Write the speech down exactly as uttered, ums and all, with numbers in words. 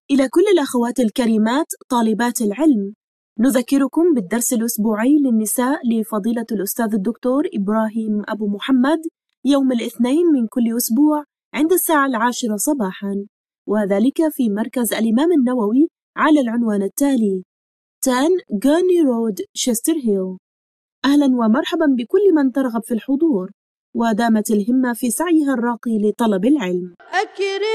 إلى كل الأخوات الكريمات طالبات العلم، نذكركم بالدرس الأسبوعي للنساء لفضيلة الأستاذ الدكتور إبراهيم أبو محمد يوم الاثنين من كل أسبوع عند الساعة العاشرة صباحا، وذلك في مركز الإمام النووي على العنوان التالي عشرة غورني رود شستر هيل. أهلا ومرحبا بكل من ترغب في الحضور ودامت الهمة في سعيها الراقي لطلب العلم.